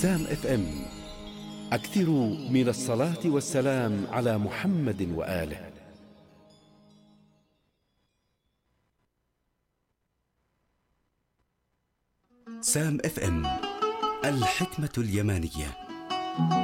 سام اف ام. أكثروا من الصلاة والسلام على محمد وآله. سام اف ام، الحكمة اليمانية.